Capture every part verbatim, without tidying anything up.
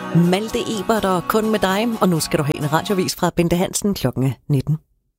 Malte Ebert og Kun med dig, og nu skal du have en radiovis fra Bente Hansen klokken nitten.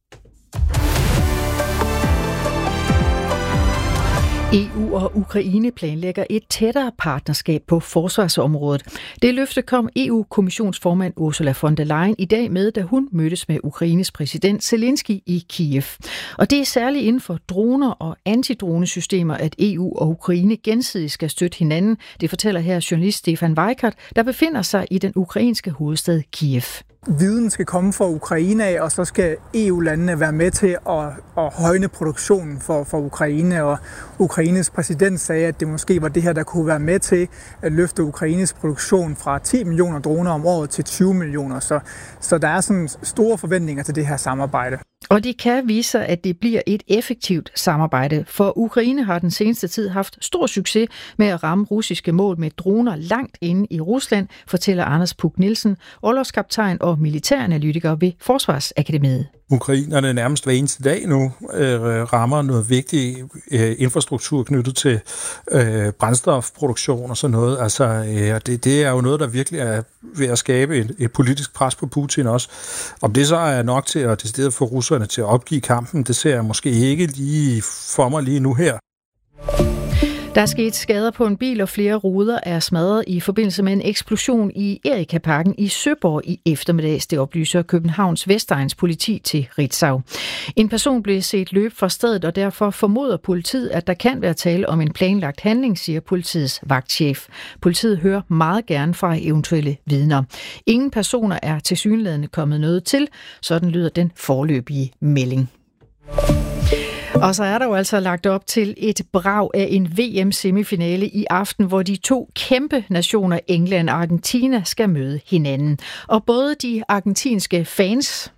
E U og Ukraine planlægger et tættere partnerskab på forsvarsområdet. Det løfte kom E U-kommissionsformand Ursula von der Leyen i dag med, da hun mødtes med Ukraines præsident Zelensky i Kiev. Og det er særligt inden for droner og antidronesystemer, at E U og Ukraine gensidigt skal støtte hinanden. Det fortæller her journalist Stefan Weikart, der befinder sig i den ukrainske hovedstad Kiev. Viden skal komme fra Ukraine af, og så skal E U-landene være med til at, at højne produktionen for, for Ukraine. Og Ukraines præsident sagde, at det måske var det her, der kunne være med til at løfte Ukraines produktion fra ti millioner droner om året til tyve millioner. Så, så der er sådan store forventninger til det her samarbejde. Og det kan vise sig, at det bliver et effektivt samarbejde, for Ukraine har den seneste tid haft stor succes med at ramme russiske mål med droner langt inde i Rusland, fortæller Anders Puk Nielsen, orlogskaptajn og militæranalytiker ved Forsvarsakademiet. Ukrainerne nærmest hver eneste dag nu øh, rammer noget vigtig øh, infrastruktur knyttet til øh, brændstofproduktion og sådan noget. Altså, øh, det, det er jo noget, der virkelig er ved at skabe et, et politisk pres på Putin også. Om det så er nok til at decideret få russerne til at opgive kampen, det ser jeg måske ikke lige for mig lige nu her. Der er sket skader på en bil, og flere ruder er smadret i forbindelse med en eksplosion i Erika-parken i Søborg i eftermiddags. Det oplyser Københavns Vestegns politi til Ritzau. En person blev set løbe fra stedet, og derfor formoder politiet, at der kan være tale om en planlagt handling, siger politiets vagtchef. Politiet hører meget gerne fra eventuelle vidner. Ingen personer er tilsyneladende kommet noget til, sådan lyder den foreløbige melding. Og så er der jo altså lagt op til et brag af en V M-semifinale i aften, hvor de to kæmpe nationer, England og Argentina, skal møde hinanden. Og både de argentinske fans,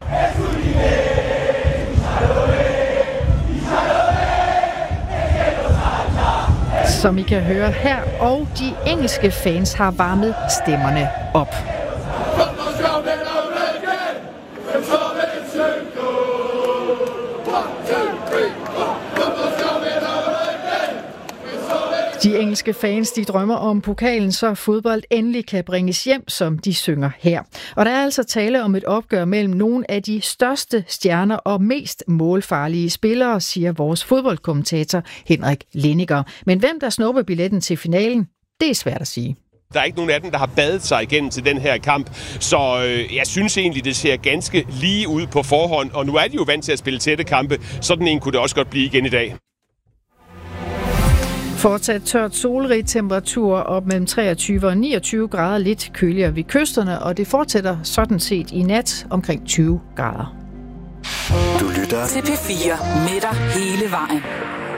som I kan høre her, og de engelske fans har varmet stemmerne op. De engelske fans, de drømmer om pokalen, så fodbold endelig kan bringes hjem, som de synger her. Og der er altså tale om et opgør mellem nogle af de største stjerner og mest målfarlige spillere, siger vores fodboldkommentator Henrik Lindiger. Men hvem der snupper billetten til finalen, det er svært at sige. Der er ikke nogen af dem, der har badet sig igennem til den her kamp, så øh, jeg synes egentlig, det ser ganske lige ud på forhånd. Og nu er de jo vant til at spille tætte kampe, sådan en kunne det også godt blive igen i dag. Fortsat tørt solrig temperatur op mellem treogtyve og niogtyve grader, lidt køligere ved kysterne, og det fortsætter sådan set i nat omkring tyve grader. Du lytter til P fire med dig hele vejen.